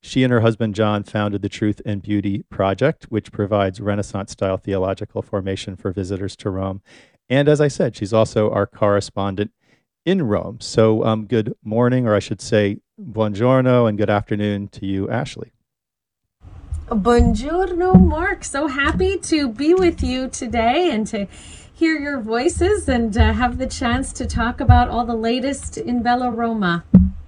She and her husband John founded the Truth and Beauty Project, which provides Renaissance style theological formation for visitors to Rome. And as I said, she's also our correspondent in Rome. So, good morning, or I should say, buongiorno, and good afternoon to you, Ashley. Buongiorno, Mark. So happy to be with you today and to hear your voices and have the chance to talk about all the latest in Bella Roma.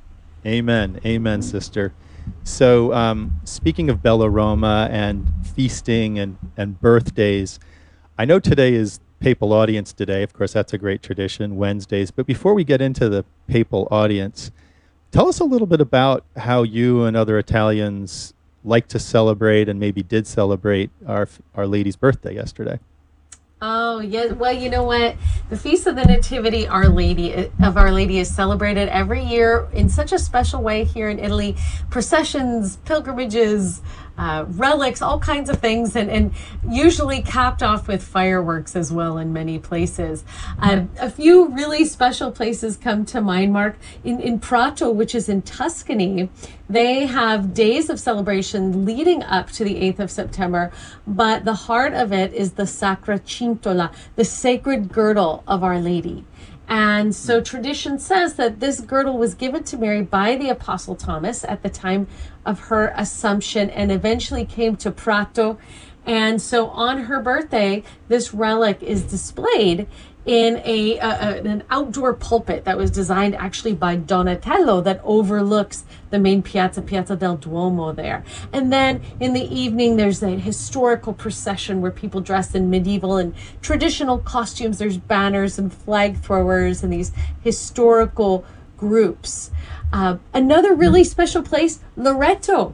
Amen. Amen, sister. So, speaking of Bella Roma and feasting and birthdays, I know today is papal audience today. Of course, that's a great tradition, Wednesdays. But before we get into the papal audience, tell us a little bit about how you and other Italians like to celebrate and maybe did celebrate Our Lady's birthday yesterday. Oh, yes. Well, you know what? The Feast of the Nativity Our Lady is celebrated every year in such a special way here in Italy. Processions, pilgrimages, relics, all kinds of things, and usually capped off with fireworks as well in many places. A few really special places come to mind, Mark. In Prato, which is in Tuscany, they have days of celebration leading up to the 8th of September, but the heart of it is the Sacra Cintola, the sacred girdle of Our Lady. And so tradition says that this girdle was given to Mary by the Apostle Thomas at the time of her Assumption and eventually came to Prato. And so on her birthday, this relic is displayed in an outdoor pulpit that was designed actually by Donatello that overlooks the main piazza, Piazza del Duomo there. And then in the evening, there's a historical procession where people dress in medieval and traditional costumes. There's banners and flag throwers and these historical groups. Another really special place, Loreto.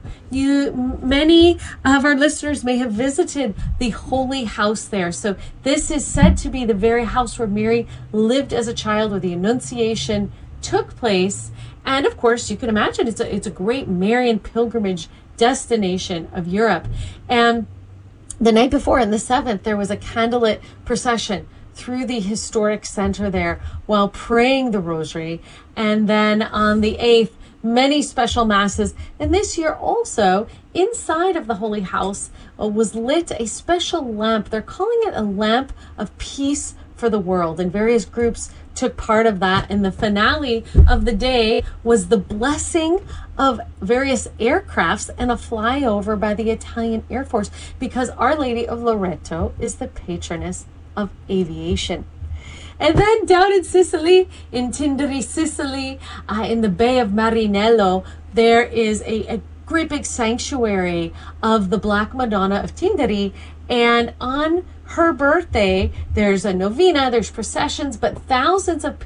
Many of our listeners may have visited the Holy House there. So this is said to be the very house where Mary lived as a child, where the Annunciation took place. And of course, you can imagine it's a great Marian pilgrimage destination of Europe. And the night before, on the 7th, there was a candlelit procession through the historic center there while praying the rosary. And then on the 8th, many special masses. And this year also, inside of the Holy House was lit a special lamp. They're calling it a lamp of peace for the world. And various groups took part of that. And the finale of the day was the blessing of various aircrafts and a flyover by the Italian Air Force, because Our Lady of Loreto is the patroness of aviation. And then down in Sicily, in Tindari, Sicily, in the Bay of Marinello, there is a great big sanctuary of the Black Madonna of Tindari. And on her birthday, there's a novena, there's processions, but thousands of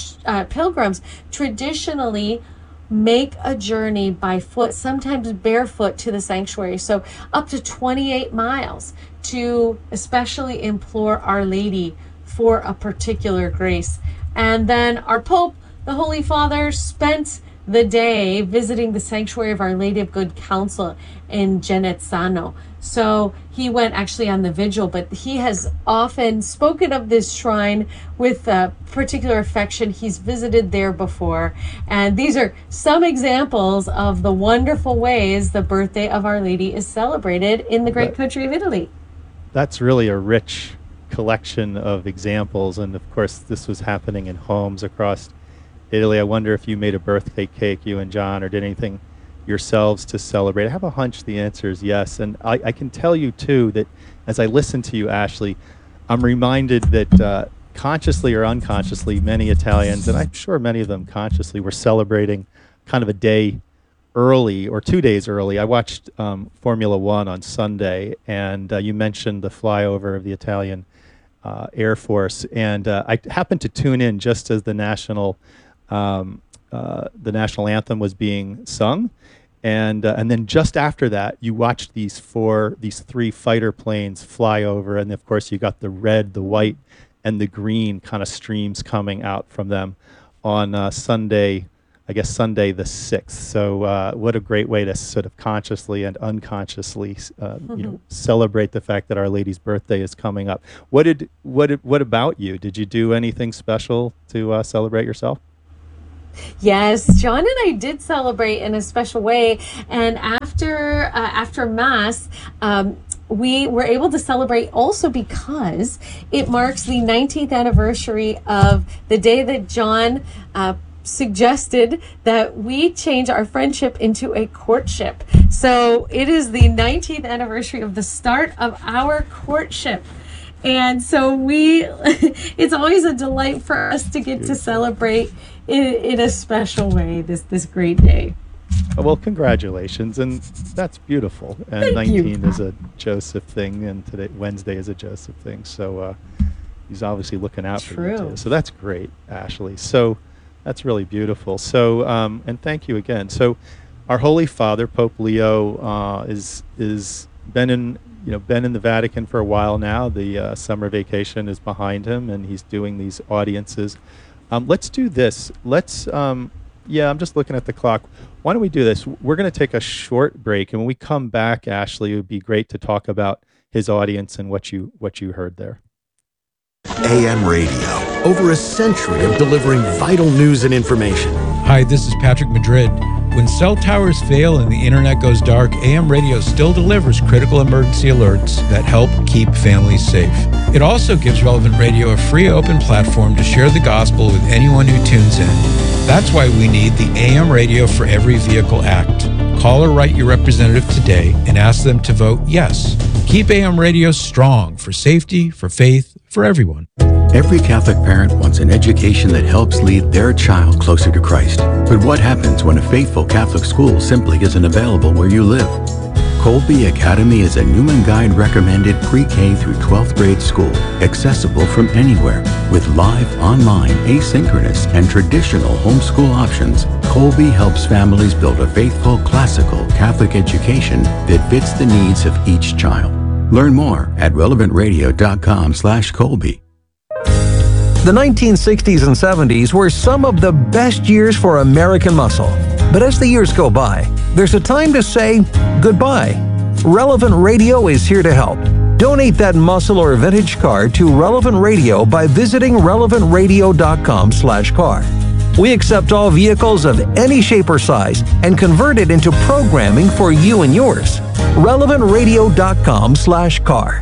pilgrims traditionally make a journey by foot, sometimes barefoot, to the sanctuary. So up to 28 miles to especially implore Our Lady for a particular grace. And then our Pope, the Holy Father, spent the day visiting the sanctuary of Our Lady of Good Counsel in Genezzano. So he went actually on the vigil, but he has often spoken of this shrine with particular affection. He's visited there before. And these are some examples of the wonderful ways the birthday of Our Lady is celebrated in the great country of Italy. That's really a rich collection of examples. And of course, this was happening in homes across Italy. I wonder if you made a birthday cake, you and John, or did anything yourselves to celebrate. I have a hunch the answer is yes. And I can tell you, too, that as I listen to you, Ashley, I'm reminded that consciously or unconsciously, many Italians, and I'm sure many of them consciously, were celebrating kind of a day early or 2 days early. I watched Formula One on Sunday, and you mentioned the flyover of the Italian Air Force, and I happened to tune in just as the national anthem was being sung, and then just after that, you watched these three fighter planes fly over, and of course you got the red, the white, and the green kind of streams coming out from them on Sunday. I guess Sunday the 6th. So what a great way to sort of consciously and unconsciously, celebrate the fact that Our Lady's birthday is coming up. What about you? Did you do anything special to celebrate yourself? Yes, John and I did celebrate in a special way, and after Mass, we were able to celebrate also because it marks the 19th anniversary of the day that John suggested that we change our friendship into a courtship. So it is the 19th anniversary of the start of our courtship. And so it's always a delight for us to get to celebrate in a special way this great day. Well, congratulations, and that's beautiful. And Thank you. 19 is a Joseph thing, and today Wednesday is a Joseph thing. So he's obviously looking out for you True. too. So that's great, Ashley. So that's really beautiful. So and thank you again. So our Holy Father, Pope Leo, is been in the Vatican for a while now. The summer vacation is behind him, and he's doing these audiences. Let's do this. I'm just looking at the clock. Why don't we do this? We're going to take a short break, and when we come back, Ashley, it would be great to talk about his audience and what you heard there. AM radio, over a century of delivering vital news and information. Hi, this is Patrick Madrid. When cell towers fail and the internet goes dark, AM radio still delivers critical emergency alerts that help keep families safe. It also gives Relevant Radio a free open platform to share the gospel with anyone who tunes in. That's why we need the AM Radio for Every Vehicle Act. Call or write your representative today and ask them to vote yes. Keep AM radio strong for safety, for faith, for everyone. Every Catholic parent wants an education that helps lead their child closer to Christ. But what happens when a faithful Catholic school simply isn't available where you live? Colby Academy is a Newman Guide recommended pre-K through 12th grade school, accessible from anywhere. With live, online, asynchronous, and traditional homeschool options, Colby helps families build a faithful, classical Catholic education that fits the needs of each child. Learn more at relevantradio.com/Colby. The 1960s and 70s were some of the best years for American muscle. But as the years go by, there's a time to say goodbye. Relevant Radio is here to help. Donate that muscle or vintage car to Relevant Radio by visiting relevantradio.com/car. We accept all vehicles of any shape or size and convert it into programming for you and yours. relevantradio.com/car.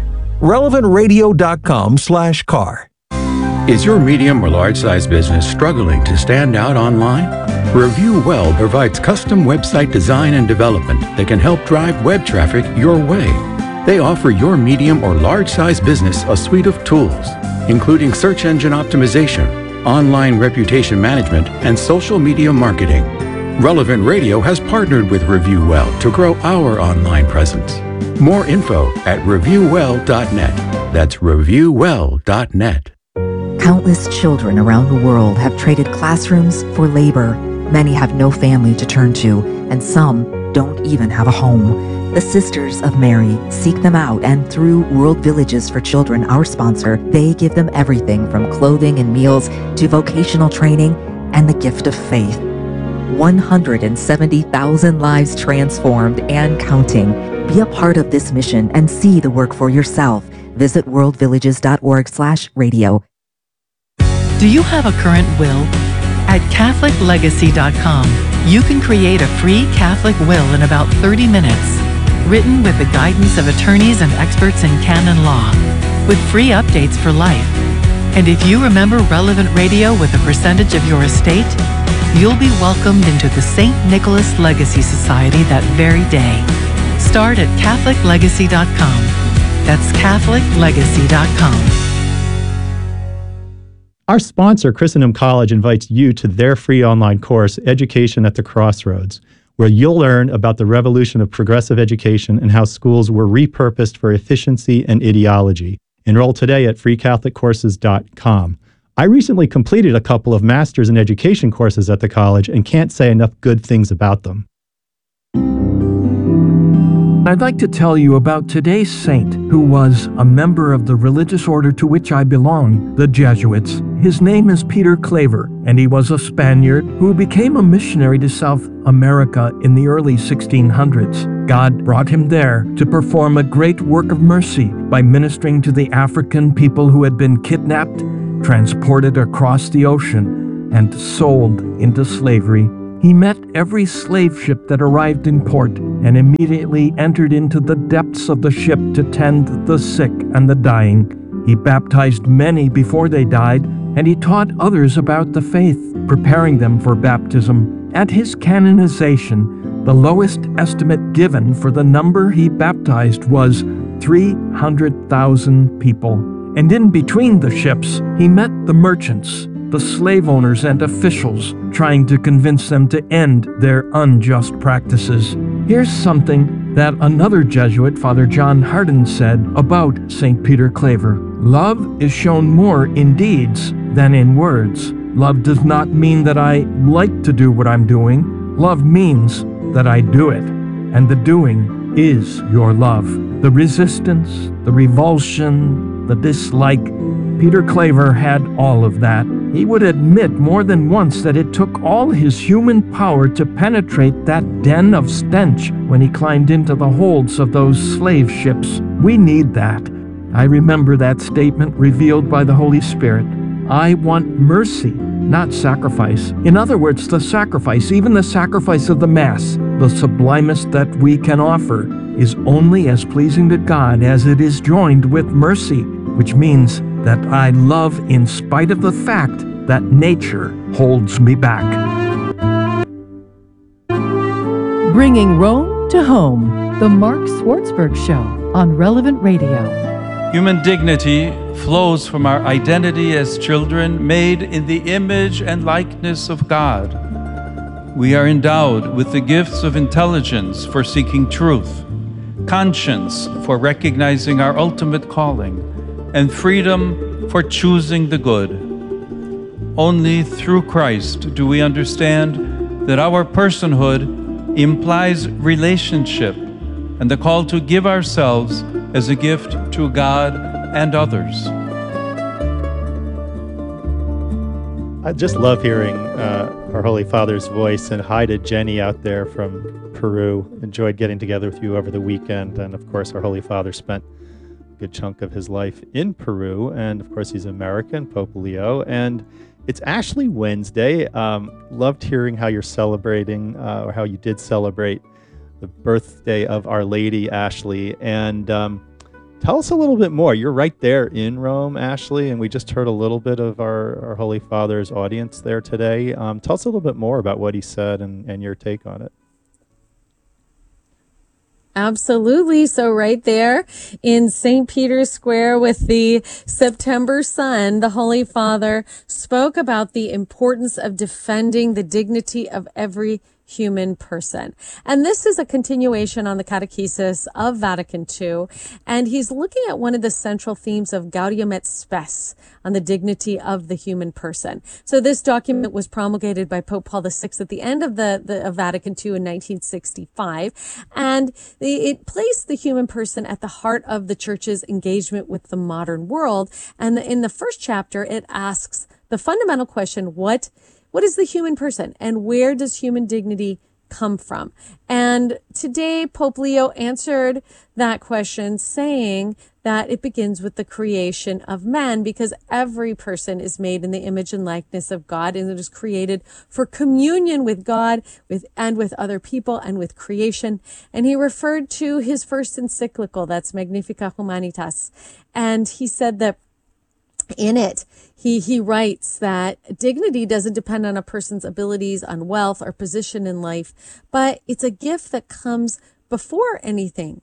relevantradio.com/car. Is your medium or large size business struggling to stand out online? Review Well provides custom website design and development that can help drive web traffic your way. They offer your medium or large size business a suite of tools, including search engine optimization, online reputation management, and social media marketing. Relevant Radio has partnered with Review Well to grow our online presence. More info at reviewwell.net. That's reviewwell.net. Countless children around the world have traded classrooms for labor. Many have no family to turn to, and some don't even have a home. The Sisters of Mary seek them out, and through World Villages for Children, our sponsor, they give them everything from clothing and meals to vocational training and the gift of faith. 170,000 lives transformed and counting. Be a part of this mission and see the work for yourself. Visit worldvillages.org/radio. Do you have a current will? At CatholicLegacy.com, you can create a free Catholic will in about 30 minutes, written with the guidance of attorneys and experts in canon law, with free updates for life. And if you remember Relevant Radio with a percentage of your estate, you'll be welcomed into the St. Nicholas Legacy Society that very day. Start at CatholicLegacy.com. That's CatholicLegacy.com. Our sponsor, Christendom College, invites you to their free online course, Education at the Crossroads, where you'll learn about the revolution of progressive education and how schools were repurposed for efficiency and ideology. Enroll today at freecatholiccourses.com. I recently completed a couple of Masters in Education courses at the college and can't say enough good things about them. I'd like to tell you about today's saint, who was a member of the religious order to which I belong, the Jesuits. His name is Peter Claver, and he was a Spaniard who became a missionary to South America in the early 1600s. God brought him there to perform a great work of mercy by ministering to the African people who had been kidnapped, transported across the ocean, and sold into slavery. He met every slave ship that arrived in port and immediately entered into the depths of the ship to tend the sick and the dying. He baptized many before they died, and he taught others about the faith, preparing them for baptism. At his canonization, the lowest estimate given for the number he baptized was 300,000 people. And in between the ships, he met the merchants, the slave owners and officials, trying to convince them to end their unjust practices. Here's something that another Jesuit, Father John Hardin, said about St. Peter Claver. Love is shown more in deeds than in words. Love does not mean that I like to do what I'm doing. Love means that I do it, and the doing is your love. The resistance, the revulsion, the dislike. Peter Claver had all of that. He would admit more than once that it took all his human power to penetrate that den of stench when he climbed into the holds of those slave ships. We need that. I remember that statement revealed by the Holy Spirit. I want mercy, not sacrifice. In other words, the sacrifice, even the sacrifice of the Mass, the sublimest that we can offer, is only as pleasing to God as it is joined with mercy, which means that I love in spite of the fact that nature holds me back. Bringing Rome to home, the Mark Swartzberg Show on Relevant Radio. Human dignity flows from our identity as children made in the image and likeness of God. We are endowed with the gifts of intelligence for seeking truth, conscience for recognizing our ultimate calling, and freedom for choosing the good. Only through Christ do we understand that our personhood implies relationship and the call to give ourselves as a gift to God and others. I just love hearing our Holy Father's voice, and hi to Jenny out there from Peru. Enjoyed getting together with you over the weekend, and of course our Holy Father spent a good chunk of his life in Peru, and of course he's American, Pope Leo, and it's Ashley Wednesday. Loved hearing how you're celebrating, or how you did celebrate the birthday of Our Lady, Ashley, and tell us a little bit more. You're right there in Rome, Ashley, and we just heard a little bit of our Holy Father's audience there today. Tell us a little bit more about what he said and your take on it. Absolutely. So right there in St. Peter's Square with the September sun, the Holy Father spoke about the importance of defending the dignity of every human person. And this is a continuation on the Catechesis of Vatican II. And he's looking at one of the central themes of Gaudium et Spes, on the dignity of the human person. So this document was promulgated by Pope Paul VI at the end of the Vatican II in 1965. And it placed the human person at the heart of the Church's engagement with the modern world. And in the first chapter, it asks the fundamental question, what is the human person, and where does human dignity come from? And today, Pope Leo answered that question saying that it begins with the creation of man, because every person is made in the image and likeness of God, and it is created for communion with God, with other people, and with creation. And he referred to his first encyclical, that's Magnificat Humanitas, and he said that in it, he writes that dignity doesn't depend on a person's abilities, on wealth or position in life, but it's a gift that comes before anything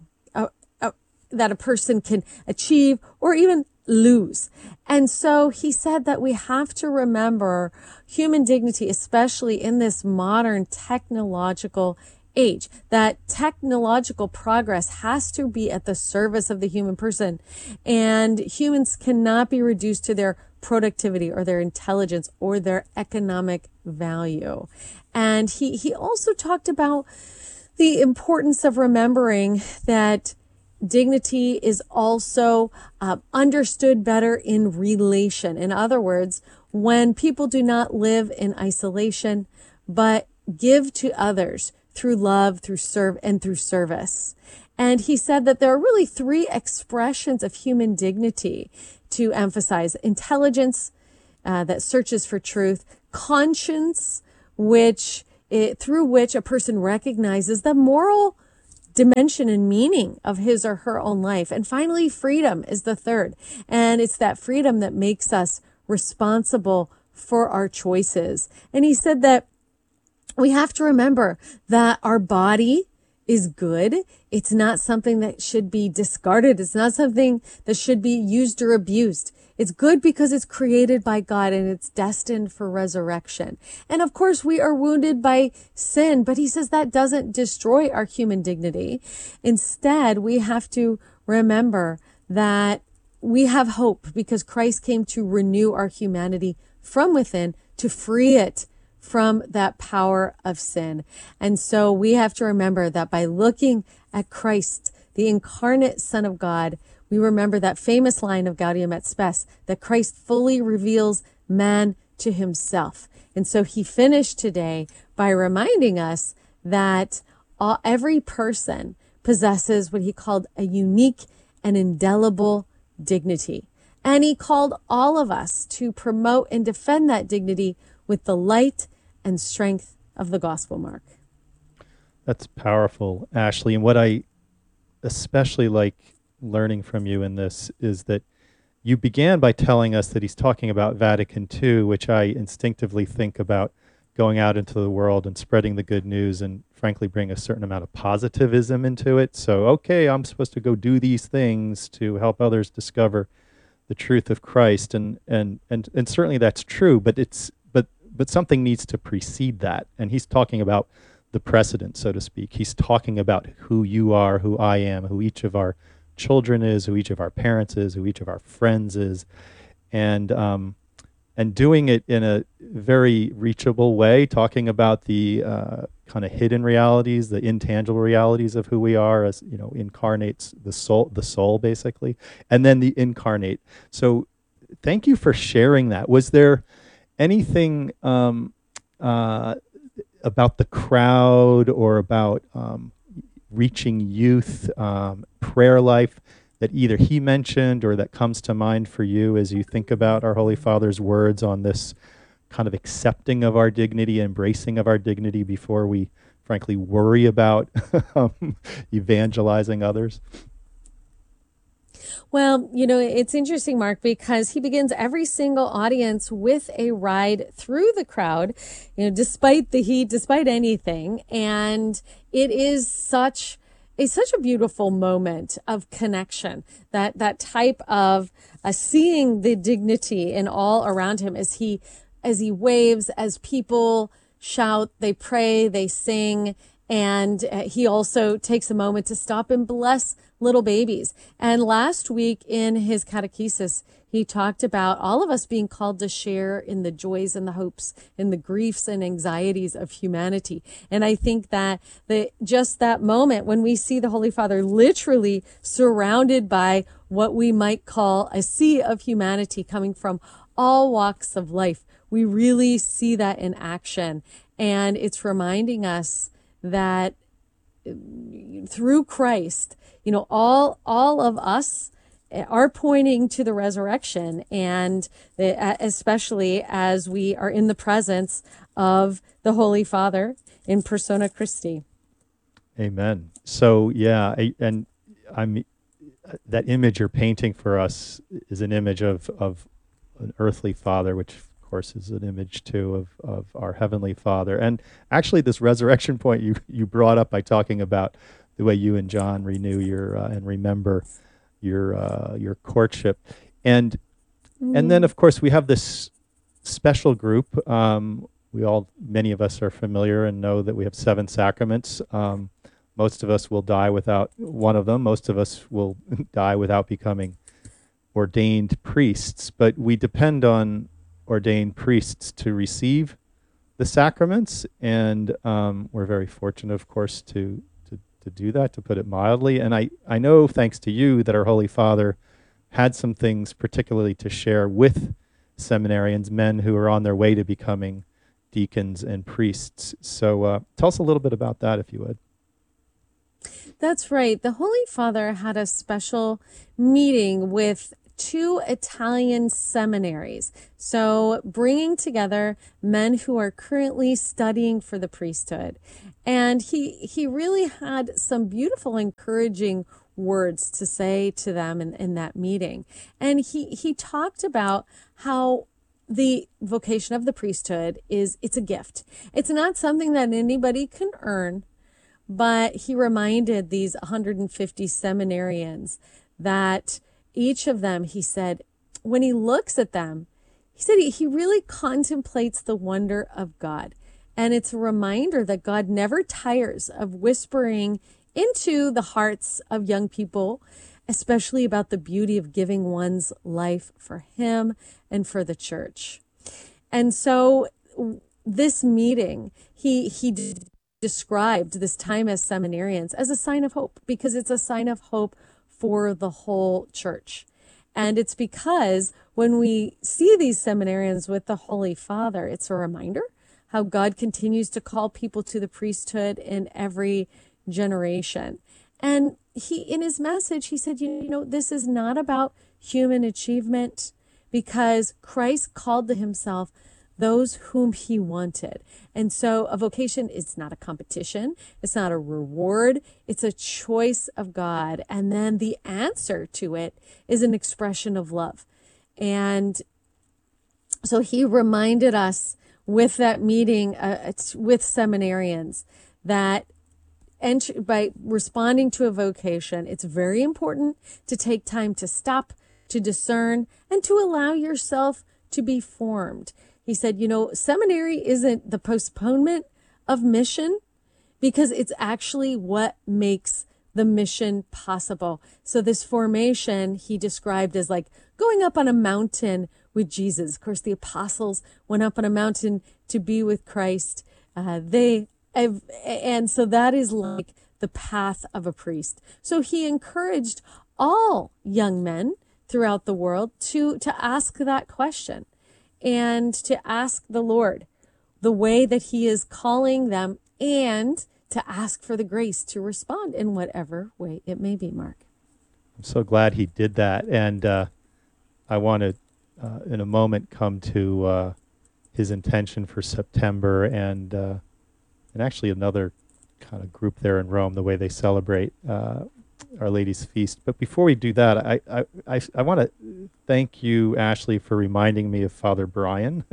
that a person can achieve or even lose. And so he said that we have to remember human dignity, especially in this modern technological age, that technological progress has to be at the service of the human person, and humans cannot be reduced to their productivity or their intelligence or their economic value. And he also talked about the importance of remembering that dignity is also understood better in relation. In other words, when people do not live in isolation, but give to others through love, through service. And he said that there are really three expressions of human dignity to emphasize: intelligence that searches for truth, conscience through which a person recognizes the moral dimension and meaning of his or her own life. And finally, freedom is the third. And it's that freedom that makes us responsible for our choices. And he said that we have to remember that our body is good. It's not something that should be discarded. It's not something that should be used or abused. It's good because it's created by God and it's destined for resurrection. And of course, we are wounded by sin, but he says that doesn't destroy our human dignity. Instead, we have to remember that we have hope because Christ came to renew our humanity from within, to free it from that power of sin. And so we have to remember that by looking at Christ, the incarnate Son of God, we remember that famous line of Gaudium et Spes, that Christ fully reveals man to himself. And so he finished today by reminding us that every person possesses what he called a unique and indelible dignity. And he called all of us to promote and defend that dignity with the light and strength of the gospel, Mark. That's powerful, Ashley. And what I especially like learning from you in this is that you began by telling us that he's talking about Vatican II, which I instinctively think about going out into the world and spreading the good news and frankly bring a certain amount of positivism into it. So, okay, I'm supposed to go do these things to help others discover the truth of Christ. And certainly that's true, but something needs to precede that. And he's talking about the precedent, so to speak. He's talking about who you are, who I am, who each of our children is, who each of our parents is, who each of our friends is, and doing it in a very reachable way, talking about the kind of hidden realities, the intangible realities of who we are, as incarnates the soul basically, and then the incarnate. So thank you for sharing that. Was there anything about the crowd or about reaching youth, prayer life that either he mentioned or that comes to mind for you as you think about our Holy Father's words on this kind of accepting of our dignity, embracing of our dignity before we frankly worry about evangelizing others? Well, it's interesting, Mark, because he begins every single audience with a ride through the crowd, despite the heat, despite anything. And it is such a beautiful moment of connection, that type of seeing the dignity in all around him as he waves, as people shout, they pray, they sing. And he also takes a moment to stop and bless little babies. And last week in his catechesis, he talked about all of us being called to share in the joys and the hopes and the griefs and anxieties of humanity. And I think that just that moment when we see the Holy Father literally surrounded by what we might call a sea of humanity coming from all walks of life, we really see that in action. And it's reminding us that through Christ, all of us are pointing to the resurrection, and especially as we are in the presence of the Holy Father in persona Christi. Amen. So yeah, that image you're painting for us is an image of an earthly father, which of course is an image too of our heavenly Father. And actually this resurrection point you brought up by talking about the way you and John renew your and remember your courtship. And then of course we have this special group. Many of us are familiar and know that we have 7 sacraments. Most of us will die without one of them. Most of us will die without becoming ordained priests, but we depend on ordained priests to receive the sacraments, and we're very fortunate, of course, to do that, to put it mildly. And I know, thanks to you, that our Holy Father had some things particularly to share with seminarians, men who are on their way to becoming deacons and priests. So tell us a little bit about that, if you would. That's right. The Holy Father had a special meeting with 2 Italian seminaries. So bringing together men who are currently studying for the priesthood. And he really had some beautiful, encouraging words to say to them in that meeting. And he talked about how the vocation of the priesthood it's a gift. It's not something that anybody can earn, but he reminded these 150 seminarians that each of them, he said, when he looks at them, he said he really contemplates the wonder of God. And it's a reminder that God never tires of whispering into the hearts of young people, especially about the beauty of giving one's life for him and for the church. And so this meeting, he described this time as seminarians as a sign of hope, because it's a sign of hope for the whole church. And it's because when we see these seminarians with the Holy Father, it's a reminder how God continues to call people to the priesthood in every generation. And he, in his message, he said, you know, this is not about human achievement, because Christ called to himself those whom he wanted. And so a vocation is not a competition. It's not a reward. It's a choice of God. And then the answer to it is an expression of love. And so he reminded us with that meeting with seminarians that by responding to a vocation, it's very important to take time to stop, to discern, and to allow yourself to be formed. He said, you know, seminary isn't the postponement of mission, because it's actually what makes the mission possible. So this formation he described as like going up on a mountain with Jesus. Of course, the apostles went up on a mountain to be with Christ. And so that is like the path of a priest. So he encouraged all young men throughout the world to ask that question and to ask the Lord the way that he is calling them, and to ask for the grace to respond in whatever way it may be, Mark. I'm so glad he did that. And I want to, in a moment, come to his intention for September and actually another kind of group there in Rome, the way they celebrate Our Lady's Feast. But before we do that, I want to thank you, Ashley, for reminding me of Father Brian.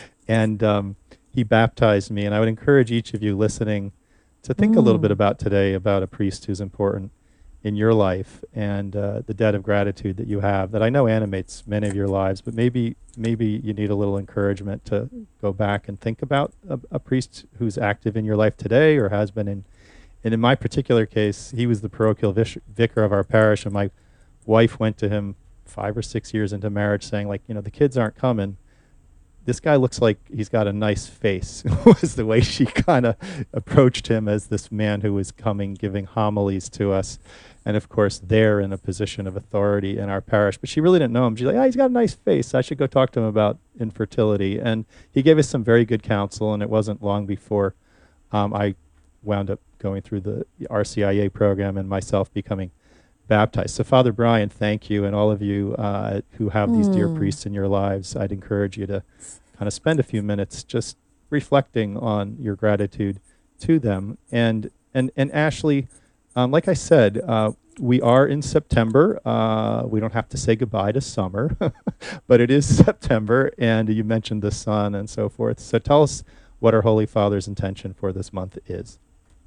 And he baptized me. And I would encourage each of you listening to think a little bit about today, about a priest who's important in your life, and the debt of gratitude that you have, that I know animates many of your lives. But maybe you need a little encouragement to go back and think about a priest who's active in your life today, or has been in. And in my particular case, he was the parochial vicar of our parish, and my wife went to him 5 or 6 years into marriage saying, like, you know, the kids aren't coming. This guy looks like he's got a nice face, was the way she kind of approached him as this man who was coming, giving homilies to us. And of course, they're in a position of authority in our parish. But she really didn't know him. She's like, he's got a nice face. I should go talk to him about infertility. And he gave us some very good counsel, and it wasn't long before I wound up going through the RCIA program and myself becoming baptized. So Father Brian, thank you, and all of you who have these dear priests in your lives. I'd encourage you to kind of spend a few minutes just reflecting on your gratitude to them. And Ashley, like I said, we are in September. We don't have to say goodbye to summer, but it is September, and you mentioned the sun and so forth. So tell us what our Holy Father's intention for this month is.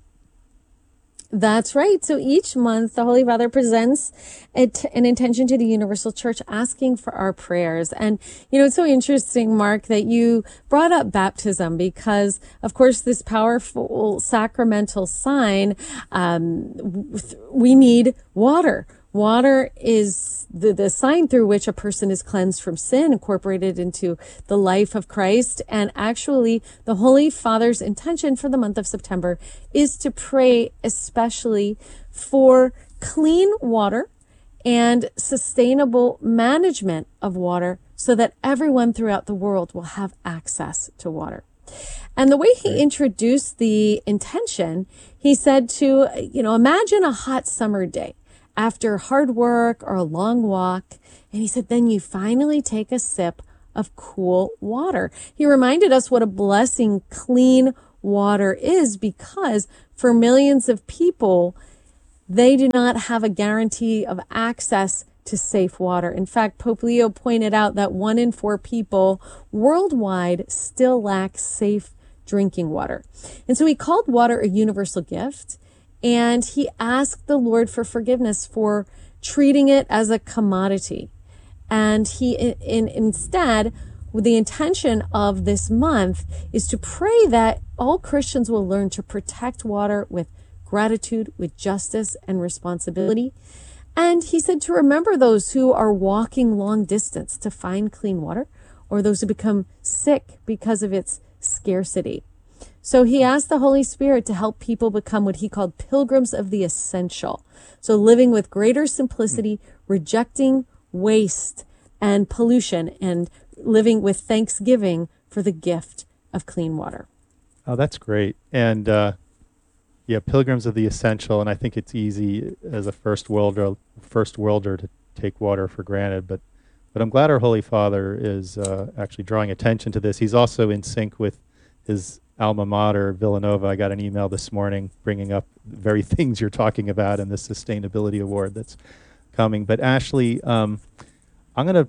That's right. So each month, the Holy Father presents an intention to the Universal Church, asking for our prayers. And, you know, it's so interesting, Mark, that you brought up baptism, because, of course, this powerful sacramental sign, we need water. Water is the sign through which a person is cleansed from sin, incorporated into the life of Christ. And actually, the Holy Father's intention for the month of September is to pray especially for clean water and sustainable management of water, so that everyone throughout the world will have access to water. And the way he introduced the intention, he said to, you know, imagine a hot summer day after hard work or a long walk. And he said, then you finally take a sip of cool water. He reminded us what a blessing clean water is, because for millions of people, they do not have a guarantee of access to safe water. In fact, Pope Leo pointed out that 1 in 4 people worldwide still lack safe drinking water. And so he called water a universal gift, and he asked the Lord for forgiveness for treating it as a commodity. And he instead, with the intention of this month, is to pray that all Christians will learn to protect water with gratitude, with justice and responsibility. And he said to remember those who are walking long distance to find clean water, or those who become sick because of its scarcity. So he asked the Holy Spirit to help people become what he called pilgrims of the essential. So living with greater simplicity, rejecting waste and pollution, and living with thanksgiving for the gift of clean water. Oh, that's great. And yeah, pilgrims of the essential. And I think it's easy as a first worlder to take water for granted. But I'm glad our Holy Father is actually drawing attention to this. He's also in sync with his alma mater, Villanova. I got an email this morning bringing up the very things you're talking about in this sustainability award that's coming. But Ashley, I'm gonna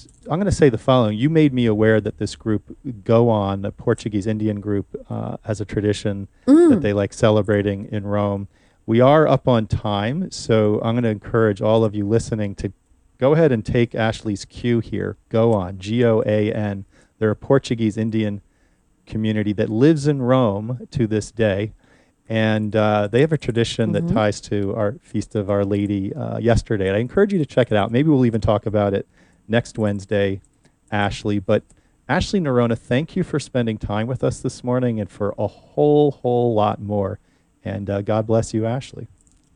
say the following. You made me aware that this group Go On, the Portuguese Indian group, has a tradition that they like celebrating in Rome. We are up on time, so I'm going to encourage all of you listening to go ahead and take Ashley's cue here. Go On, G-O-A-N. They're a Portuguese Indian community that lives in Rome to this day. And they have a tradition that ties to our Feast of Our Lady yesterday. And I encourage you to check it out. Maybe we'll even talk about it next Wednesday, Ashley. But Ashley Noronha, thank you for spending time with us this morning and for a whole lot more. And God bless you, Ashley.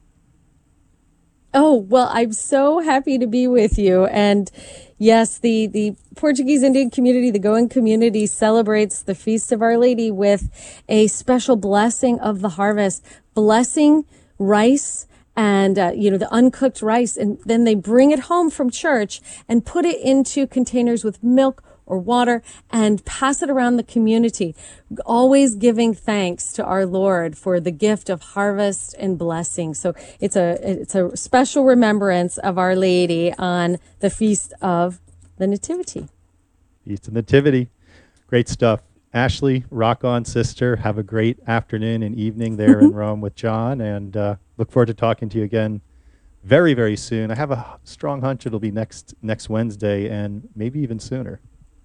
Oh, well, I'm so happy to be with you. And yes, the Portuguese Indian community, the Goan community, celebrates the Feast of Our Lady with a special blessing of the harvest, blessing rice and, the uncooked rice. And then they bring it home from church and put it into containers with milk or water and pass it around the community, always giving thanks to our Lord for the gift of harvest and blessing. So it's a special remembrance of Our Lady on the Feast of the Nativity. Feast of Nativity. Great stuff. Ashley, rock on, sister. Have a great afternoon and evening there in Rome with John, and look forward to talking to you again very, very soon. I have a strong hunch it'll be next Wednesday and maybe even sooner.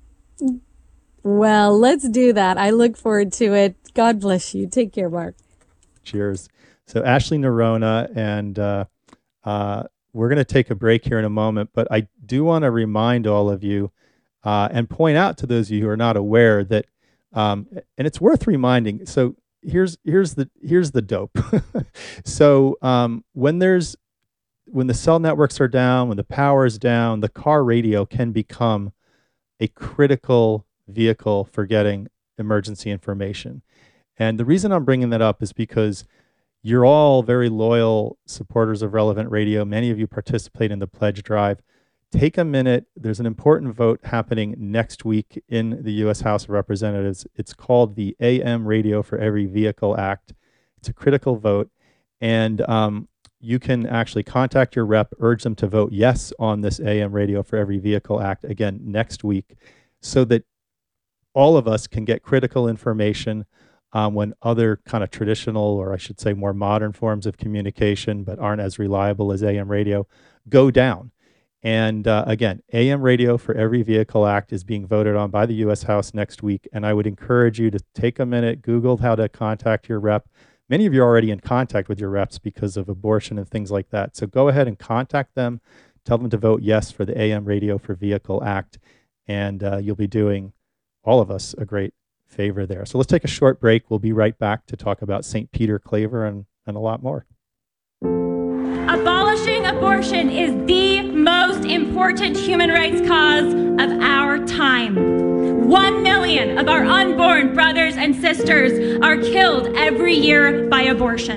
Well, let's do that. I look forward to it. God bless you. Take care, Mark. Cheers. So Ashley Noronha, and we're going to take a break here in a moment, but I do want to remind all of you and point out to those of you who are not aware that, and it's worth reminding. So here's the dope. So when the cell networks are down, when the power is down, the car radio can become a critical vehicle for getting emergency information. And the reason I'm bringing that up is because you're all very loyal supporters of Relevant Radio. Many of you participate in the pledge drive. Take a minute. There's an important vote happening next week in the U.S. House of Representatives. It's called the AM Radio for Every Vehicle Act. It's a critical vote. And you can actually contact your rep, urge them to vote yes on this AM Radio for Every Vehicle Act again next week, so that all of us can get critical information when other kind of traditional, or I should say more modern forms of communication, but aren't as reliable as AM radio, go down. And again, AM Radio for Every Vehicle Act is being voted on by the U.S. House next week. And I would encourage you to take a minute, Google how to contact your rep. Many of you are already in contact with your reps because of abortion and things like that. So go ahead and contact them. Tell them to vote yes for the AM Radio for Vehicle Act. And you'll be doing all of us a great favor there. So let's take a short break. We'll be right back to talk about St. Peter Claver and a lot more. Abolishing abortion is the most important human rights cause of our time. 1 million of our unborn brothers and sisters are killed every year by abortion.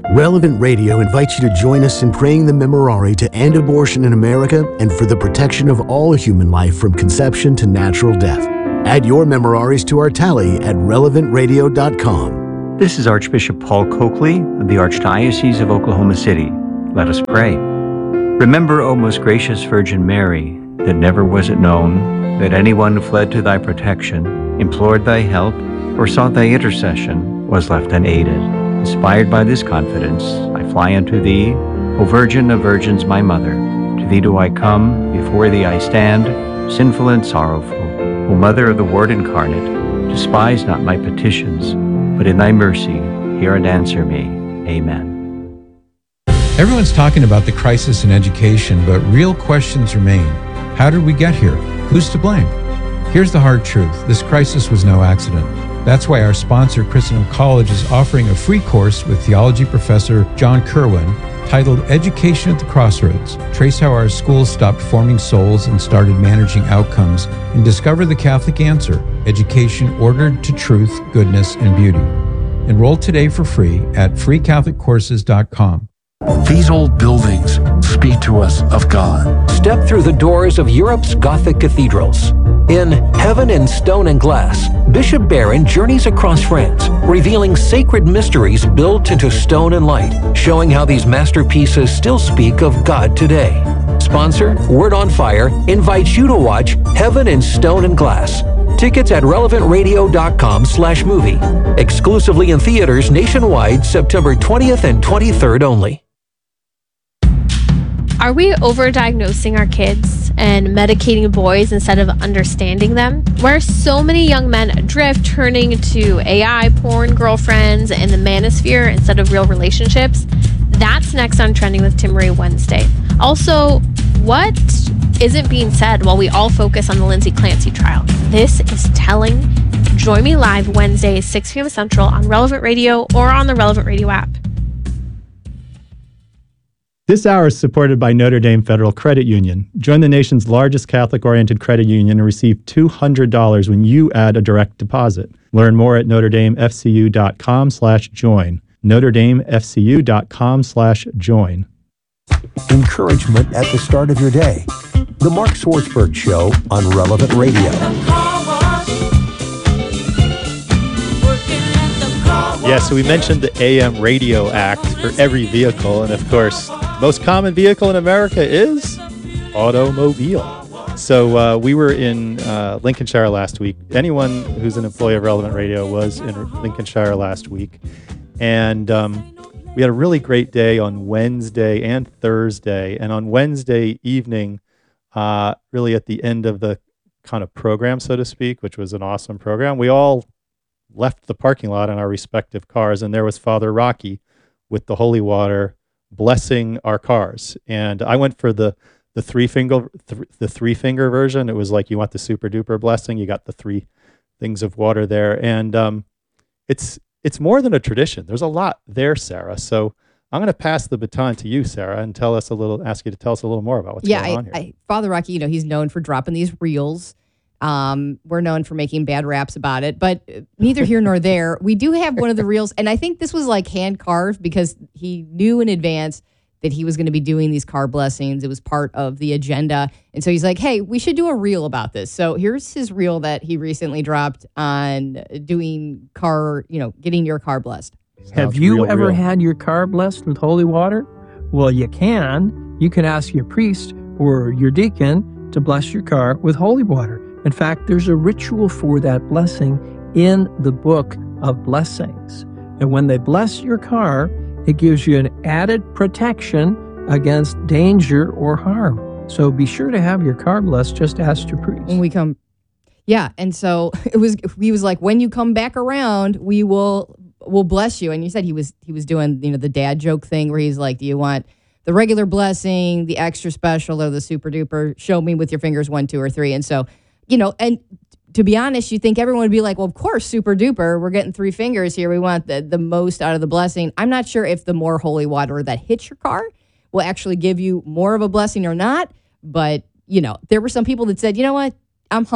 Relevant Radio invites you to join us in praying the Memorare to end abortion in America and for the protection of all human life from conception to natural death. Add your Memoraries to our tally at relevantradio.com. This is Archbishop Paul Coakley of the Archdiocese of Oklahoma City. Let us pray. Remember, O most gracious Virgin Mary, that never was it known that anyone who fled to thy protection, implored thy help, or sought thy intercession was left unaided. Inspired by this confidence, I fly unto thee, O Virgin of Virgins, my Mother. To thee do I come, before thee I stand, sinful and sorrowful. O Mother of the Word incarnate, despise not my petitions, but in thy mercy hear and answer me. Amen. Everyone's talking about the crisis in education, but real questions remain. How did we get here? Who's to blame? Here's the hard truth. This crisis was no accident. That's why our sponsor, Christendom College, is offering a free course with theology professor John Kerwin titled Education at the Crossroads. Trace how our schools stopped forming souls and started managing outcomes, and discover the Catholic answer, education ordered to truth, goodness, and beauty. Enroll today for free at freecatholiccourses.com. These old buildings speak to us of God. Step through the doors of Europe's Gothic cathedrals. In Heaven in Stone and Glass, Bishop Barron journeys across France, revealing sacred mysteries built into stone and light, showing how these masterpieces still speak of God today. Sponsor, Word on Fire, invites you to watch Heaven in Stone and Glass. Tickets at relevantradio.com/movie. Exclusively in theaters nationwide, September 20th and 23rd only. Are we overdiagnosing our kids and medicating boys instead of understanding them? Where so many young men adrift, turning to AI porn girlfriends and the manosphere instead of real relationships? That's next on Trending with Timmerie Wednesday. Also, what isn't being said while we all focus on the Lindsay Clancy trial? This is telling. Join me live Wednesday, 6 p.m. Central on Relevant Radio or on the Relevant Radio app. This hour is supported by Notre Dame Federal Credit Union. Join the nation's largest Catholic-oriented credit union and receive $200 when you add a direct deposit. Learn more at NotreDameFCU.com/join. NotreDameFCU.com/join. Encouragement at the start of your day. The Mark Swartzberg Show on Relevant Radio. Yeah, so we mentioned the AM Radio Act for every vehicle, and of course, most common vehicle in America is automobile. So we were in Lincolnshire last week. Anyone who's an employee of Relevant Radio was in Lincolnshire last week. And we had a really great day on Wednesday and Thursday. And on Wednesday evening, really at the end of the kind of program, so to speak, which was an awesome program, we all left the parking lot in our respective cars, and there was Father Rocky with the holy water blessing our cars. And I went for the three finger version. It was like, you want the super duper blessing, you got the 3 things of water there. And it's more than a tradition. There's a lot there, Sarah. So I'm going to pass the baton to you, Sarah, and ask you to tell us a little more about what's going on here. Father Rocky, he's known for dropping these reels. We're known for making bad raps about it, but neither here nor there. We do have one of the reels, and I think this was like hand carved because he knew in advance that he was going to be doing these car blessings. It was part of the agenda. And so he's like, hey, we should do a reel about this. So here's his reel that he recently dropped on doing getting your car blessed. Have you ever had your car blessed with holy water? Well, you can. You can ask your priest or your deacon to bless your car with holy water. In fact, there's a ritual for that blessing in the book of blessings. And when they bless your car, it gives you an added protection against danger or harm. So be sure to have your car blessed. Just ask your priest. When we come, yeah. And so he was like, when you come back around, we'll bless you. And you said he was doing the dad joke thing where he's like, do you want the regular blessing, the extra special, or the super duper? Show me with your fingers 1, 2, or 3. And so. And to be honest, you think everyone would be like, well, of course, super duper. We're getting 3 fingers here. We want the most out of the blessing. I'm not sure if the more holy water that hits your car will actually give you more of a blessing or not. But, there were some people that said, you know what? I'm humble.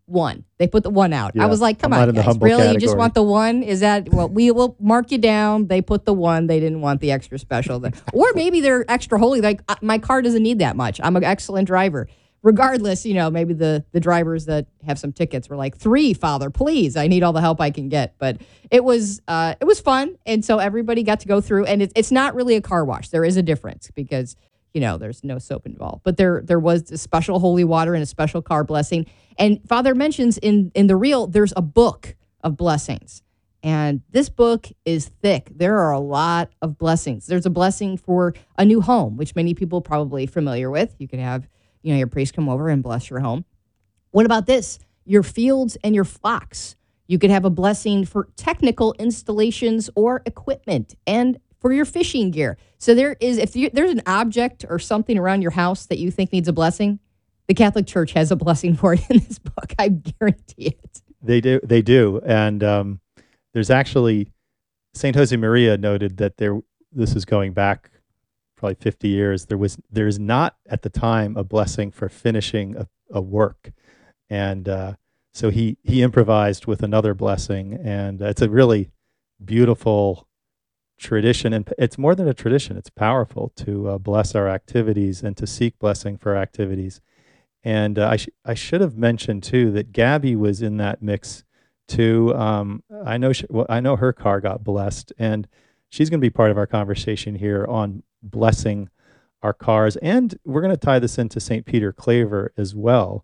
one. They put the one out. Yeah, I was like, come I'm not on, in the guys. humble Really? You just category. want the one? Is that, well, we will mark you down. They put the one. They didn't want the extra special. Or maybe they're extra holy. Like, my car doesn't need that much. I'm an excellent driver. Regardless, maybe the drivers that have some tickets were like, 3, Father, please. I need all the help I can get. But it was fun. And so everybody got to go through. And it's not really a car wash. There is a difference because there's no soap involved. But there was a special holy water and a special car blessing. And Father mentions in the reel, there's a book of blessings. And this book is thick. There are a lot of blessings. There's a blessing for a new home, which many people are probably familiar with. You could have, your priest come over and bless your home. What about this? Your fields and your flocks. You could have a blessing for technical installations or equipment and for your fishing gear. So there's an object or something around your house that you think needs a blessing, the Catholic Church has a blessing for it in this book. I guarantee it. They do. And there's actually, St. Josemaria noted that this is going back probably 50 years. There's not at the time a blessing for finishing a work. And so he improvised with another blessing. And it's a really beautiful tradition, and it's more than a tradition. It's powerful to bless our activities and to seek blessing for our activities. And I should have mentioned too that Gabby was in that mix too. I know her car got blessed, and she's going to be part of our conversation here on blessing our cars. And we're going to tie this into St. Peter Claver as well.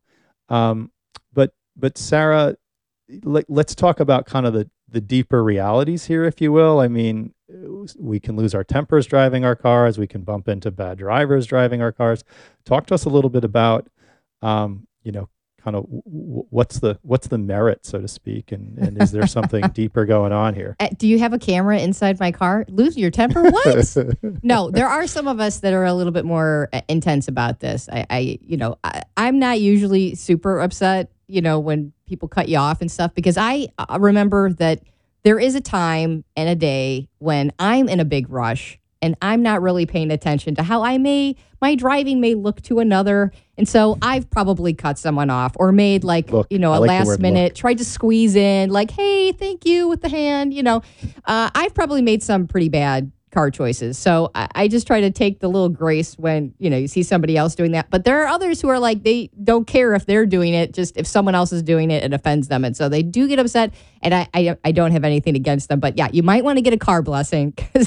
But Sarah, let's talk about kind of the deeper realities here, if you will. I mean, we can lose our tempers driving our cars. We can bump into bad drivers driving our cars. Talk to us a little bit about, kind of what's the merit, so to speak, and is there something deeper going on here? Do you have a camera inside my car? Lose your temper? What? No, there are some of us that are a little bit more intense about this. I'm not usually super upset, when people cut you off and stuff, because I remember that there is a time and a day when I'm in a big rush and I'm not really paying attention to how my driving may look to another. And so I've probably cut someone off or made a last minute, tried to squeeze in like, hey, thank you with the hand. I've probably made some pretty bad car choices. So I just try to take the little grace when, you see somebody else doing that. But there are others who are like, they don't care if they're doing it, just if someone else is doing it, it offends them. And so they do get upset, and I don't have anything against them. But yeah, you might want to get a car blessing because,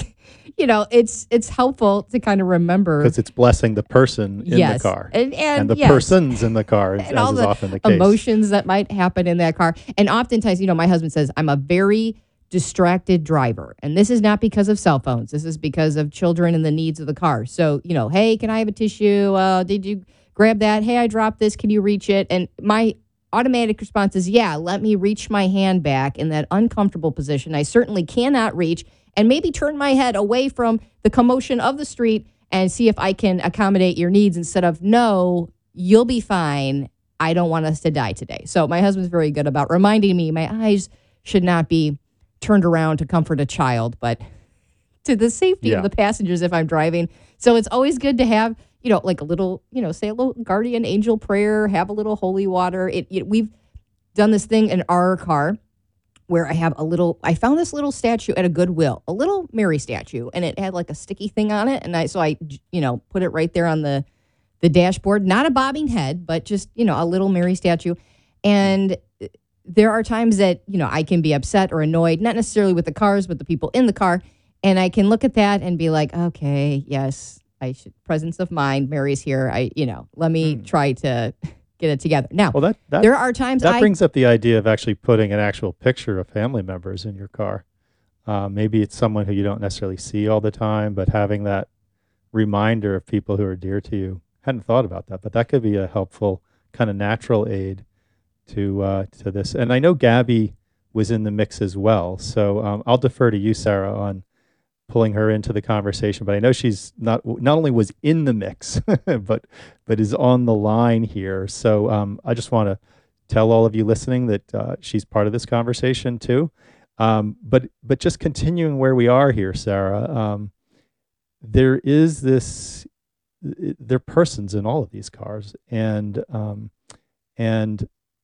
it's helpful to kind of remember. Because it's blessing the person in the car. And the persons in the car, as all is the often the case. Emotions that might happen in that car. And oftentimes, my husband says, I'm a very distracted driver. And this is not because of cell phones. This is because of children and the needs of the car. So, hey, can I have a tissue? Did you grab that? Hey, I dropped this. Can you reach it? And my automatic response is, yeah, let me reach my hand back in that uncomfortable position. I certainly cannot reach, and maybe turn my head away from the commotion of the street and see if I can accommodate your needs instead of, no, you'll be fine. I don't want us to die today. So my husband's very good about reminding me my eyes should not be turned around to comfort a child, but to the safety of the passengers if I'm driving. So it's always good to have, like a little, say a little guardian angel prayer, have a little holy water. We've done this thing in our car where I found this little statue at a Goodwill, a little Mary statue, and it had like a sticky thing on it. And I put it right there on the dashboard, not a bobbing head, but just, a little Mary statue. And there are times that, I can be upset or annoyed, not necessarily with the cars, but the people in the car. And I can look at that and be like, okay, yes, I should, presence of mind, Mary's here. Let me try to get it together. Now, there are times that brings up the idea of actually putting an actual picture of family members in your car. Maybe it's someone who you don't necessarily see all the time, but having that reminder of people who are dear to you. Hadn't thought about that, but that could be a helpful kind of natural aid to this. And I know Gabby was in the mix as well, so I'll defer to you, Sarah, on pulling her into the conversation. But I know she's not only was in the mix, but is on the line here. So I just want to tell all of you listening that she's part of this conversation too. But just continuing where we are here, Sarah, there is this. There are persons in all of these cars, and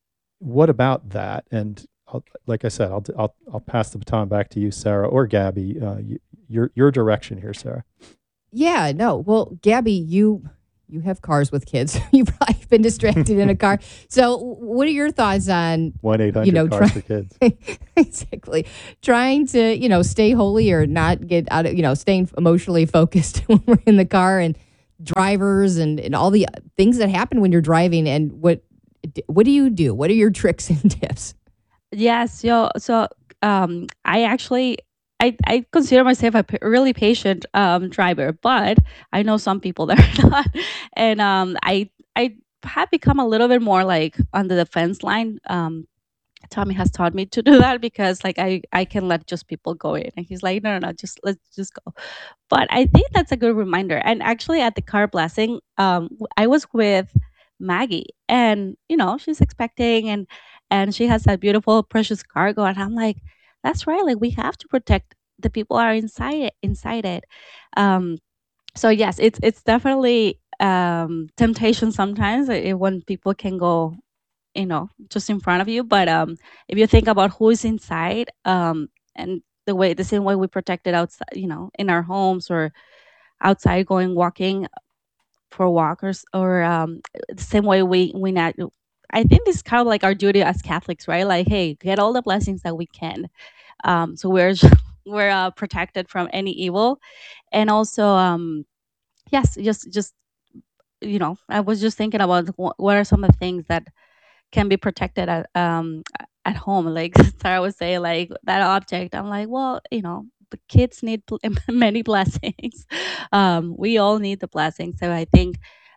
what about that? And like I said, I'll pass the baton back to you, Sarah, or Gabby. Your direction here, Sarah. Yeah, no. Well, Gabby, you have cars with kids. You've probably been distracted in a car. So what are your thoughts on 1-800 cars for kids? Exactly. Trying to, stay holy or not get out of, staying emotionally focused when we're in the car, and drivers and all the things that happen when you're driving. And what do you do? What are your tricks and tips? Yes. So I actually I consider myself a really patient driver, but I know some people that are not, and I have become a little bit more like on the defense line. Tommy has taught me to do that because like I can let just people go in, and he's like, no, just let's just go. But I think that's a good reminder. And actually, at the car blessing, I was with Maggie, and she's expecting, and she has that beautiful precious cargo, and I'm like, that's right, like we have to protect the people are inside it. um so yes, it's definitely temptation sometimes, when people can go just in front of you. But if you think about who is inside, and the same way we protect it outside, in our homes or outside going walking for walkers, or the same way we not. I think this is kind of like our duty as Catholics, right? Like, hey, get all the blessings that we can. So we're protected from any evil, and also yes, just I was just thinking about what are some of the things that can be protected at home. Like Sarah was saying, like that object. I'm like, well, the kids need many blessings. We all need the blessings. So I think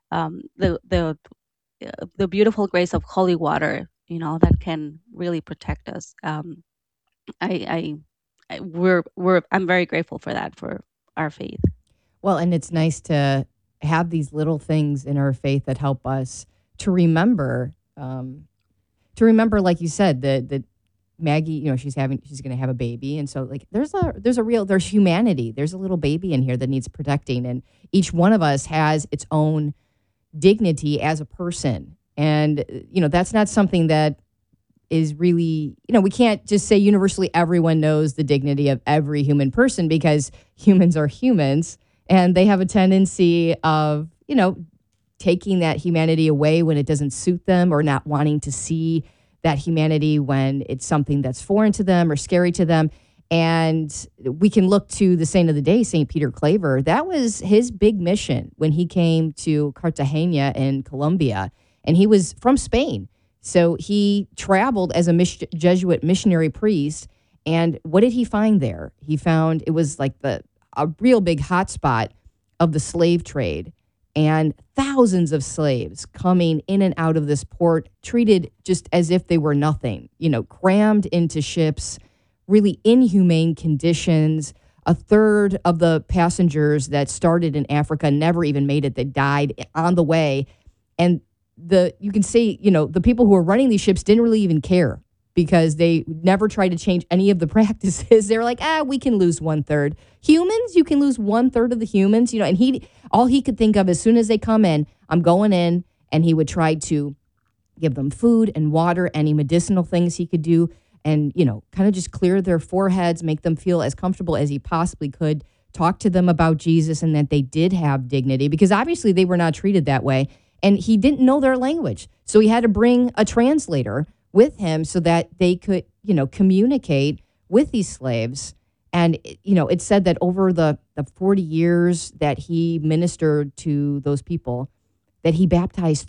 the beautiful grace of holy water, that can really protect us. I'm very grateful for that, for our faith. Well, and it's nice to have these little things in our faith that help us to remember, like you said, that Maggie, she's going to have a baby. And so like, there's humanity. There's a little baby in here that needs protecting. And each one of us has its own dignity as a person. And, that's not something that is really, we can't just say universally everyone knows the dignity of every human person, because humans are humans and they have a tendency of, taking that humanity away when it doesn't suit them, or not wanting to see that humanity when it's something that's foreign to them or scary to them. And we can look to the saint of the day, St. Peter Claver. That was his big mission when he came to Cartagena in Colombia, and he was from Spain. So he traveled as a Jesuit missionary priest. And what did he find there? He found it was like a real big hotspot of the slave trade, and thousands of slaves coming in and out of this port, treated just as if they were nothing, crammed into ships, really inhumane conditions. A third of the passengers that started in Africa never even made it. They died on the way. And you can say, the people who were running these ships didn't really even care, because they never tried to change any of the practices. They were like, we can lose 1/3. Humans, you can lose 1/3 of the humans, and all he could think of, as soon as they come in, I'm going in, and he would try to give them food and water, any medicinal things he could do, and, kind of just clear their foreheads, make them feel as comfortable as he possibly could, talk to them about Jesus and that they did have dignity, because obviously they were not treated that way. And he didn't know their language. So he had to bring a translator with him so that they could, communicate with these slaves. And, it's said that over the 40 years that he ministered to those people, that he baptized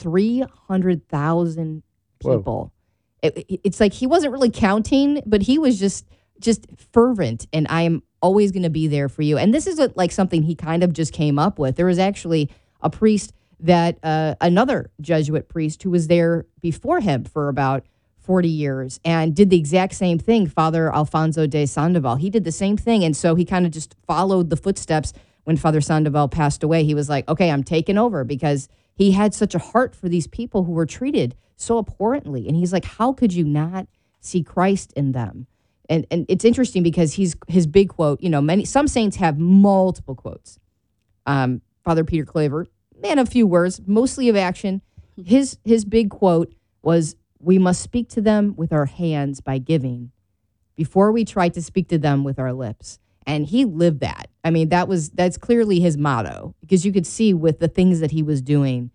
300,000 people. It's like he wasn't really counting, but he was just fervent. And I am always going to be there for you. And this is like something he kind of just came up with. There was actually a priest that another Jesuit priest who was there before him for about 40 years and did the exact same thing, Father Alfonso de Sandoval. He did the same thing. And so he kind of just followed the footsteps. When Father Sandoval passed away, he was like, okay, I'm taking over, because he had such a heart for these people who were treated so abhorrently. And he's like, how could you not see Christ in them? And it's interesting because his big quote, some saints have multiple quotes. Father Peter Claver, man of few words, mostly of action. His big quote was, we must speak to them with our hands by giving before we try to speak to them with our lips. And he lived that. I mean, that's clearly his motto, because you could see with the things that he was doing,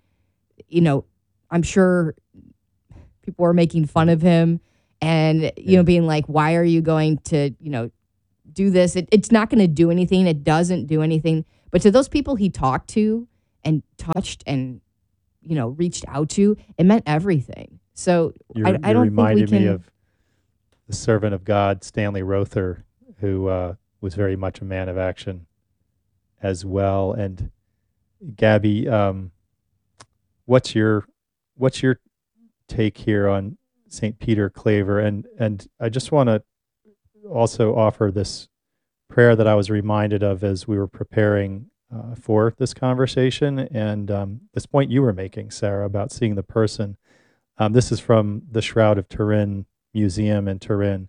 I'm sure people were making fun of him and, being like, why are you going to, do this? It's not going to do anything. It doesn't do anything. But to those people he talked to and touched and, reached out to, it meant everything. So You I don't think we reminded me can. of the servant of God, Stanley Rother, who was very much a man of action as well. And Gabby, what's your take here on St. Peter Claver? And I just want to also offer this prayer that I was reminded of as we were preparing for this conversation, and this point you were making, Sarah, about seeing the person. This is from the Shroud of Turin Museum in Turin,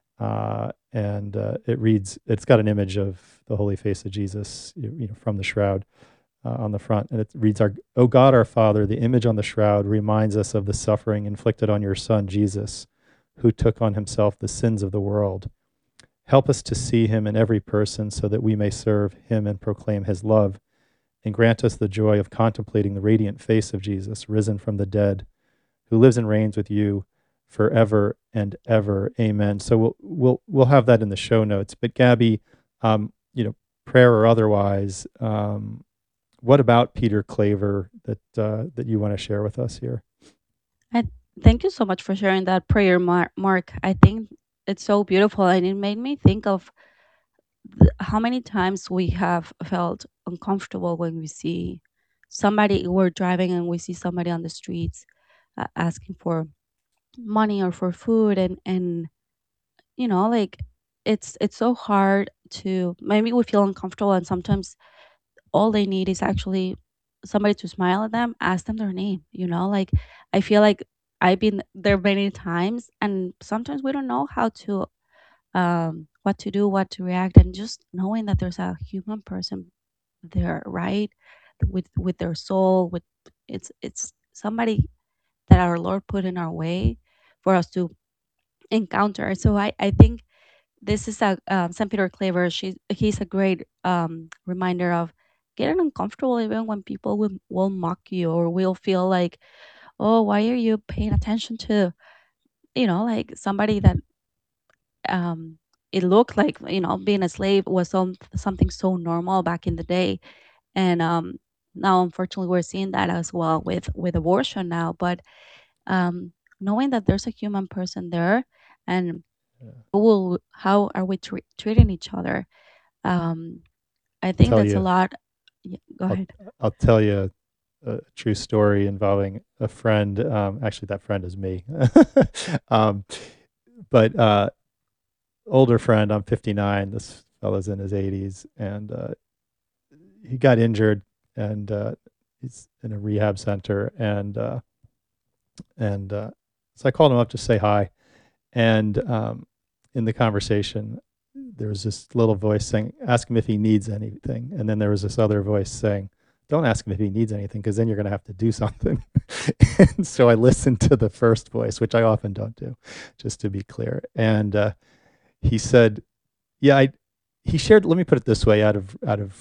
and it reads. It's got an image of the Holy Face of Jesus, from the shroud on the front, and it reads, "O God, our Father, the image on the shroud reminds us of the suffering inflicted on your Son Jesus, who took on himself the sins of the world. Help us to see him in every person so that we may serve him and proclaim his love, and grant us the joy of contemplating the radiant face of Jesus, risen from the dead, who lives and reigns with you forever and ever. Amen." So we'll have that in the show notes. But Gabby, prayer or otherwise, what about Peter Claver that you want to share with us here? Thank you so much for sharing that prayer, Mark. I think it's so beautiful, and it made me think of how many times we have felt uncomfortable when we see somebody, we're driving and we see somebody on the streets asking for money or for food, and like it's so hard to, maybe we feel uncomfortable, and sometimes all they need is actually somebody to smile at them, ask them their name. Like, I feel like I've been there many times, and sometimes we don't know how to what to do, what to react, and just knowing that there's a human person there, right, with their soul, with it's somebody that our Lord put in our way for us to encounter. So I think this is a St. Peter Claver. He's a great reminder of getting uncomfortable even when people will mock you, or will feel like, oh, why are you paying attention to, like somebody that it looked like, being a slave was something so normal back in the day. And now unfortunately we're seeing that as well with abortion now. But knowing that there's a human person there, and how are we treating each other, I think Tell that's a you, lot. Yeah, go ahead. I'll tell you a true story involving a friend. Actually, that friend is me. But older friend, I'm 59. This fellow's in his 80s, and he got injured, and he's in a rehab center, and so I called him up to say hi, and in the conversation, there was this little voice saying, "Ask him if he needs anything," and then there was this other voice saying, "Don't ask him if he needs anything, because then you're going to have to do something." And so I listened to the first voice, which I often don't do, just to be clear. And he said, "Yeah, he shared. Let me put it this way, out of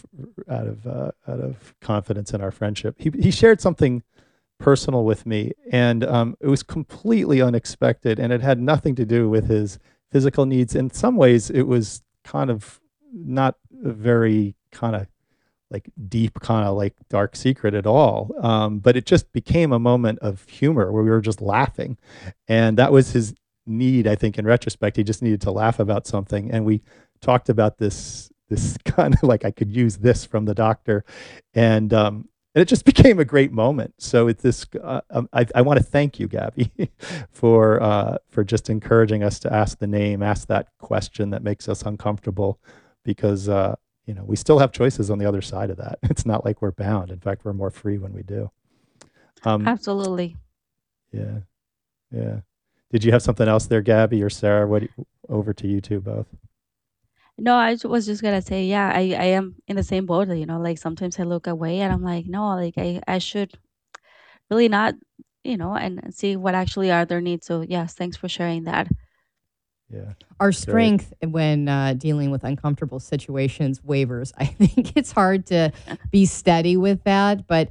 confidence in our friendship, he shared something personal with me, and it was completely unexpected, and it had nothing to do with his physical needs. In some ways, it was kind of not a very kind of like deep, kind of like dark secret at all. But it just became a moment of humor where we were just laughing, and that was his need. I think in retrospect, he just needed to laugh about something, and we talked about this kind of like, I could use this from the doctor, and it just became a great moment. So it's this. I want to thank you, Gabby, for just encouraging us to ask the name, ask that question that makes us uncomfortable, because we still have choices on the other side of that. It's not like we're bound. In fact, we're more free when we do. Absolutely. Yeah, yeah. Did you have something else there, Gabby or Sarah? Over to you two both. No, was just gonna say, yeah, I am in the same boat. Like sometimes I look away and I'm like, no, like I should really not, and see what actually are their needs. So yes, thanks for sharing that. Yeah. Our Great. strength when dealing with uncomfortable situations wavers. I think it's hard to be steady with that, but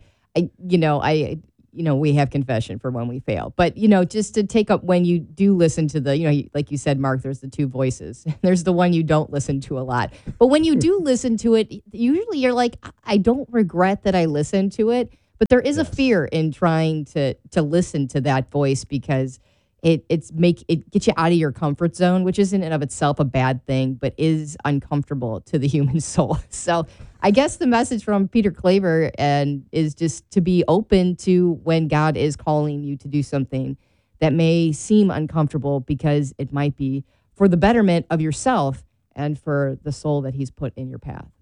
we have confession for when we fail. But just to take up when you do listen to the, like you said, Mark, there's the two voices. There's the one you don't listen to a lot. But when you do listen to it, usually you're like, I don't regret that I listened to it. But there is a fear in trying to listen to that voice because it gets you out of your comfort zone, which isn't in of itself a bad thing, but is uncomfortable to the human soul. So I guess the message from Peter Claver is just to be open to when God is calling you to do something that may seem uncomfortable because it might be for the betterment of yourself and for the soul that he's put in your path.